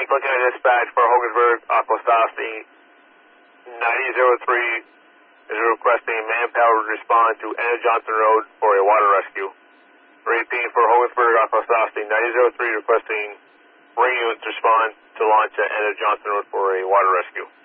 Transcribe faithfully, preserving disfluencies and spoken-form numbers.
Buckeye Dispatch for Hogansburg, Aquasasti ninety oh three is requesting manpower to respond to Anna Johnson Road for a water rescue. Repeat for Hogansburg, Aquasasti ninety oh three requesting ring units to respond to launch at Anna Johnson Road for a water rescue.